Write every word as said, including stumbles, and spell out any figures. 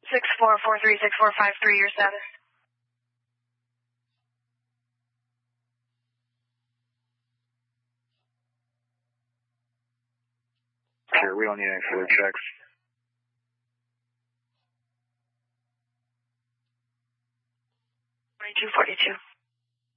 six four four three six four five three, your status. Sure, we don't need any further checks. twenty-two forty-two.